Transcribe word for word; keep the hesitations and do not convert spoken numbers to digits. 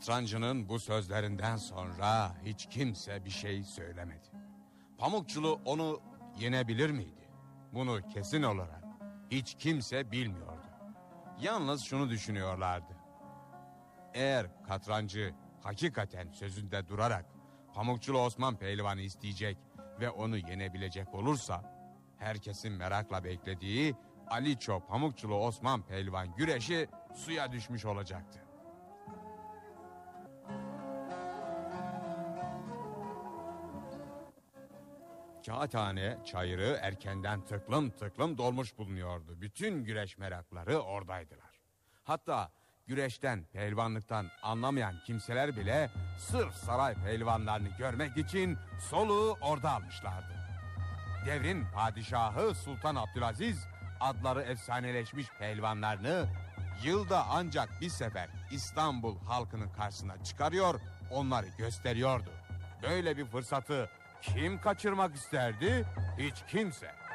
Satrancının bu sözlerinden sonra hiç kimse bir şey söylemedi. Pamukçulu onu yenebilir miydi? Bunu kesin olarak hiç kimse bilmiyordu. Yalnız şunu düşünüyorlardı: eğer katrancı hakikaten sözünde durarak Pamukçulu Osman Pehlivan'ı isteyecek ve onu yenebilecek olursa, herkesin merakla beklediği Aliço Pamukçulu Osman Pehlivan güreşi suya düşmüş olacaktı. Kağıthane çayırı erkenden tıklım tıklım dolmuş bulunuyordu. Bütün güreş merakları oradaydılar. Hatta güreşten, pehlivanlıktan anlamayan kimseler bile sırf saray pehlivanlarını görmek için soluğu orada almışlardı. Devrin padişahı Sultan Abdülaziz adları efsaneleşmiş pehlivanlarını yılda ancak bir sefer İstanbul halkının karşısına çıkarıyor, onları gösteriyordu. Böyle bir fırsatı kim kaçırmak isterdi? Hiç kimse.